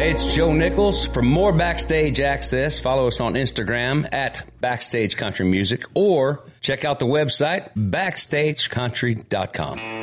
Hey, it's Joe Nichols. For more backstage access, follow us on Instagram at Backstage Country Music or check out the website backstagecountry.com.